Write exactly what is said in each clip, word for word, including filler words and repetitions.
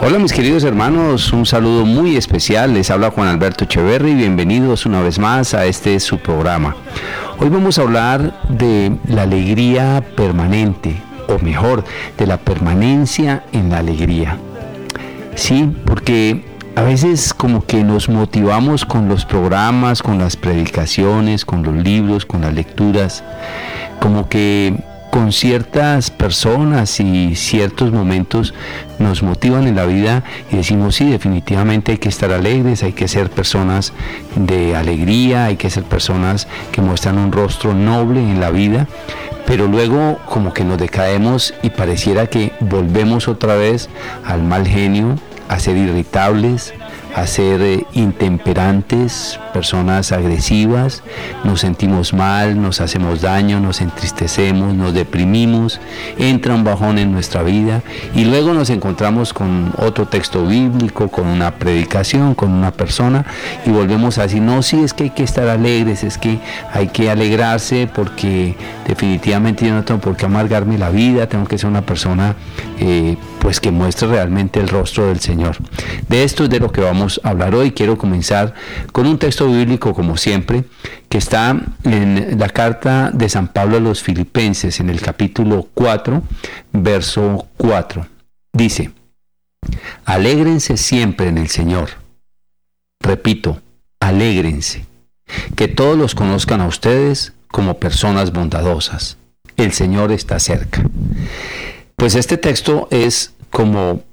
Hola mis queridos hermanos, un saludo muy especial, les habla Juan Alberto Echeverry y bienvenidos una vez más a este su programa. Hoy vamos a hablar de la alegría permanente, o mejor, de la permanencia en la alegría. Sí, porque a veces como que nos motivamos con los programas, con las predicaciones, con los libros, con las lecturas, como que con ciertas personas y ciertos momentos nos motivan en la vida y decimos sí, definitivamente hay que estar alegres, hay que ser personas de alegría, hay que ser personas que muestran un rostro noble en la vida, pero luego como que nos decaemos y pareciera que volvemos otra vez al mal genio, a ser irritables, a ser eh, intemperantes, personas agresivas, nos sentimos mal, nos hacemos daño, nos entristecemos, nos deprimimos, entra un bajón en nuestra vida y luego nos encontramos con otro texto bíblico, con una predicación, con una persona y volvemos a decir, no, sí, es que hay que estar alegres, es que hay que alegrarse porque definitivamente yo no tengo por qué amargarme la vida, tengo que ser una persona eh, pues que muestre realmente el rostro del Señor. De esto es de lo que vamos a hablar hoy. Quiero comenzar con un texto bíblico, como siempre, que está en la carta de San Pablo a los Filipenses, en el capítulo cuatro, verso cuatro. Dice, alégrense siempre en el Señor. Repito, alégrense. Que todos los conozcan a ustedes como personas bondadosas. El Señor está cerca. Pues este texto es como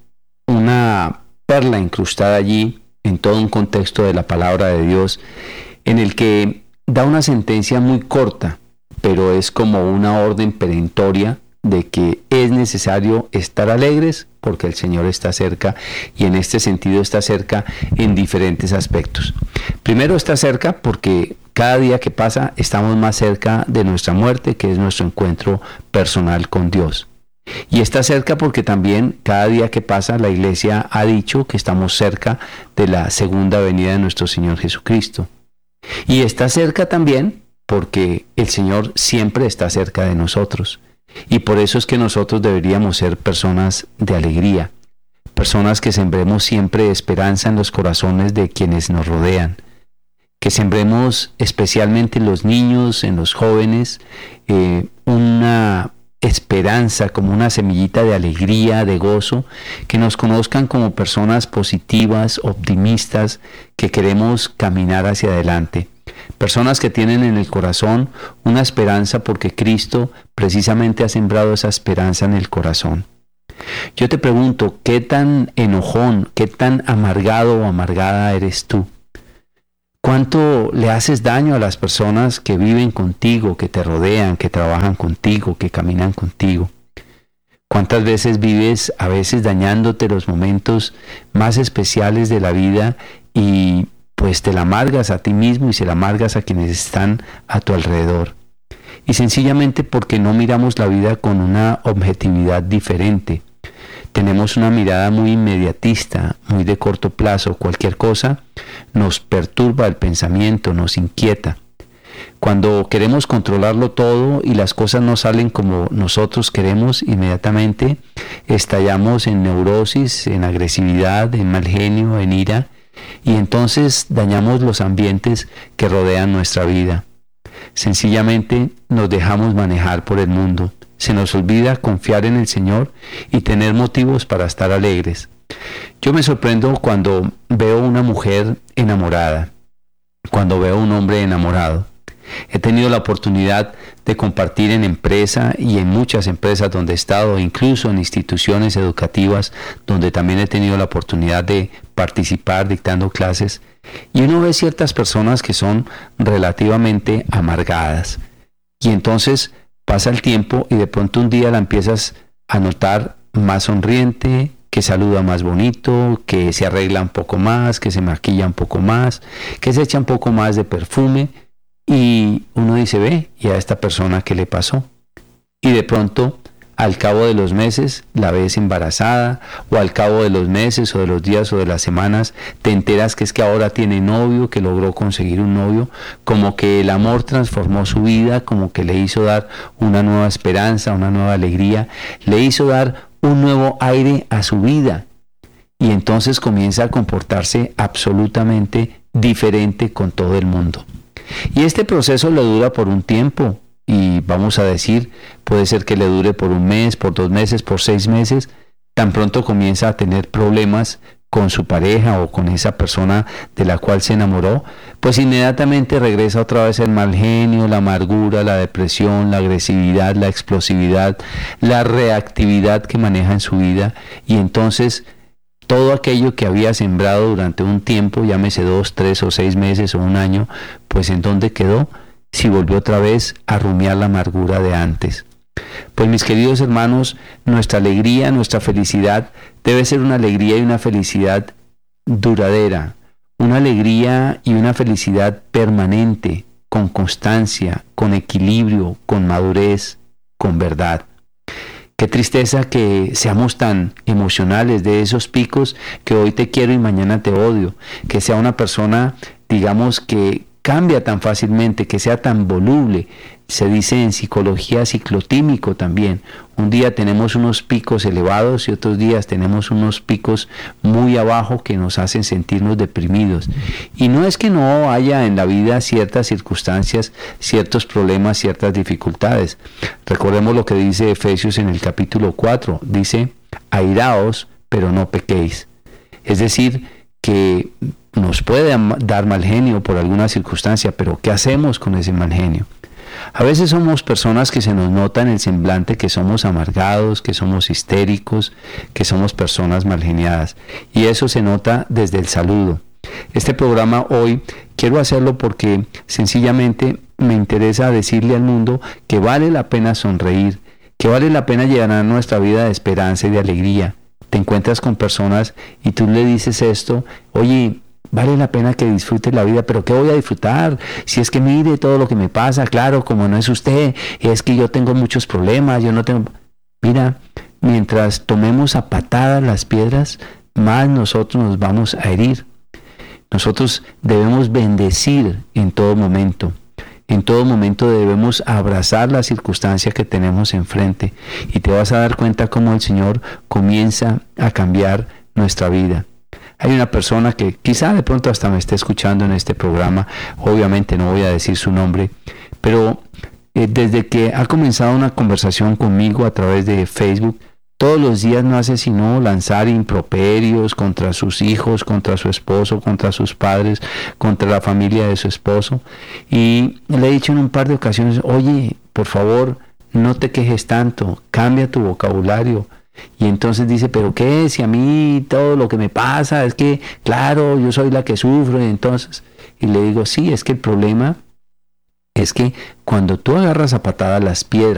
una perla incrustada allí en todo un contexto de la palabra de Dios, en el que da una sentencia muy corta, pero es como una orden perentoria de que es necesario estar alegres porque el Señor está cerca, y en este sentido está cerca en diferentes aspectos. Primero está cerca porque cada día que pasa estamos más cerca de nuestra muerte, que es nuestro encuentro personal con Dios. Y está cerca porque también cada día que pasa la iglesia ha dicho que estamos cerca de la segunda venida de nuestro Señor Jesucristo. Y está cerca también porque el Señor siempre está cerca de nosotros. Y por eso es que nosotros deberíamos ser personas de alegría, personas que sembremos siempre esperanza en los corazones de quienes nos rodean, que sembremos especialmente en los niños, en los jóvenes, eh, una esperanza, como una semillita de alegría, de gozo, que nos conozcan como personas positivas, optimistas, que queremos caminar hacia adelante. Personas que tienen en el corazón una esperanza porque Cristo precisamente ha sembrado esa esperanza en el corazón. Yo te pregunto, ¿qué tan enojón, qué tan amargado o amargada eres tú? ¿Cuánto le haces daño a las personas que viven contigo, que te rodean, que trabajan contigo, que caminan contigo? ¿Cuántas veces vives a veces dañándote los momentos más especiales de la vida y pues te la amargas a ti mismo y se la amargas a quienes están a tu alrededor? Y sencillamente porque no miramos la vida con una objetividad diferente. Tenemos una mirada muy inmediatista, muy de corto plazo. Cualquier cosa nos perturba el pensamiento, nos inquieta. Cuando queremos controlarlo todo y las cosas no salen como nosotros queremos, inmediatamente estallamos en neurosis, en agresividad, en mal genio, en ira, y entonces dañamos los ambientes que rodean nuestra vida. Sencillamente nos dejamos manejar por el mundo. Se nos olvida confiar en el Señor y tener motivos para estar alegres. Yo me sorprendo cuando veo una mujer enamorada, cuando veo un hombre enamorado. He tenido la oportunidad de compartir en empresa y en muchas empresas donde he estado, incluso en instituciones educativas donde también he tenido la oportunidad de participar dictando clases, y uno ve ciertas personas que son relativamente amargadas. Y entonces pasa el tiempo y de pronto un día la empiezas a notar más sonriente, que saluda más bonito, que se arregla un poco más, que se maquilla un poco más, que se echa un poco más de perfume, y uno dice, ve, ¿y a esta persona qué le pasó? Y de pronto, al cabo de los meses, la ves embarazada, o al cabo de los meses, o de los días, o de las semanas, te enteras que es que ahora tiene novio, que logró conseguir un novio, como que el amor transformó su vida, como que le hizo dar una nueva esperanza, una nueva alegría, le hizo dar un nuevo aire a su vida. y entonces comienza a comportarse absolutamente diferente con todo el mundo. Y este proceso le dura por un tiempo, y vamos a decir, puede ser que le dure por un mes, por dos meses, por seis meses. Tan pronto comienza a tener problemas con su pareja o con esa persona de la cual se enamoró, pues inmediatamente regresa otra vez el mal genio, la amargura, la depresión, la agresividad, la explosividad, la reactividad que maneja en su vida, y entonces todo aquello que había sembrado durante un tiempo, llámese dos, tres o seis meses o un año, pues ¿en dónde quedó? Si volvió otra vez a rumiar la amargura de antes. Pues mis queridos hermanos, nuestra alegría, nuestra felicidad debe ser una alegría y una felicidad duradera, una alegría y una felicidad permanente, con constancia, con equilibrio, con madurez, con verdad. Qué tristeza que seamos tan emocionales de esos picos, que hoy te quiero y mañana te odio, que sea una persona, digamos, que cambia tan fácilmente, que sea tan voluble. Se dice en psicología ciclotímico también. Un día tenemos unos picos elevados y otros días tenemos unos picos muy abajo que nos hacen sentirnos deprimidos. Y no es que no haya en la vida ciertas circunstancias, ciertos problemas, ciertas dificultades. Recordemos lo que dice Efesios en el capítulo cuatro. Dice, airaos, pero no pequéis. Es decir, que nos puede dar mal genio por alguna circunstancia, pero ¿qué hacemos con ese mal genio? A veces somos personas que se nos nota en el semblante que somos amargados, que somos histéricos, que somos personas mal geniadas, y eso se nota desde el saludo. Este programa hoy quiero hacerlo porque sencillamente me interesa decirle al mundo que vale la pena sonreír, que vale la pena llenar nuestra vida de esperanza y de alegría. Te encuentras con personas y tú le dices esto, oye, vale la pena que disfrute la vida, pero ¿qué voy a disfrutar? Si es que mire todo lo que me pasa, claro, como no es usted, es que yo tengo muchos problemas, yo no tengo... Mira, mientras tomemos a patadas las piedras, más nosotros nos vamos a herir. Nosotros debemos bendecir en todo momento. En todo momento debemos abrazar la circunstancia que tenemos enfrente, y te vas a dar cuenta cómo el Señor comienza a cambiar nuestra vida. Hay una persona que quizá de pronto hasta me esté escuchando en este programa, obviamente no voy a decir su nombre, pero eh, desde que ha comenzado una conversación conmigo a través de Facebook, todos los días no hace sino lanzar improperios contra sus hijos, contra su esposo, contra sus padres, contra la familia de su esposo. Y le he dicho en un par de ocasiones, oye, por favor, no te quejes tanto, cambia tu vocabulario. Y entonces dice, ¿pero qué? Si a mí todo lo que me pasa es que, claro, yo soy la que sufro. Y entonces, y le digo, sí, es que el problema es que cuando tú agarras a patadas las piedras,